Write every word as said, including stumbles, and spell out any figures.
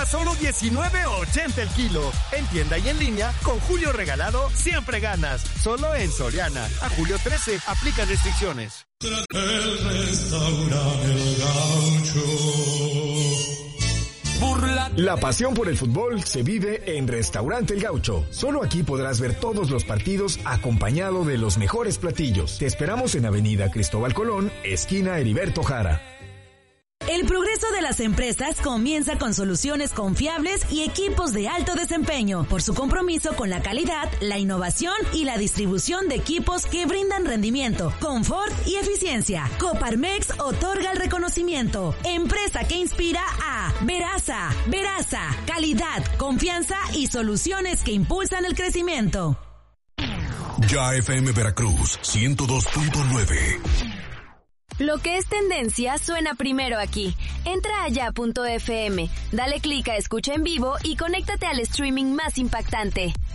a solo diecinueve ochenta el kilo. En tienda y en línea, con Julio Regalado, siempre ganas. Solo en Soriana. A julio trece, aplica restricciones. El restaurante El Gaucho. La pasión por el fútbol se vive en Restaurante El Gaucho. Solo aquí podrás ver todos los partidos acompañado de los mejores platillos. Te esperamos en Avenida Cristóbal Colón, esquina Heriberto Jara. El progreso de las empresas comienza con soluciones confiables y equipos de alto desempeño, por su compromiso con la calidad, la innovación y la distribución de equipos que brindan rendimiento, confort y eficiencia. Coparmex otorga el reconocimiento. Empresa que inspira a Veraza. Veraza, calidad, confianza y soluciones que impulsan el crecimiento. Ya F M Veracruz, ciento dos punto nueve. Lo que es tendencia suena primero aquí. Entra a ya punto f m, dale clic a escucha en vivo y conéctate al streaming más impactante.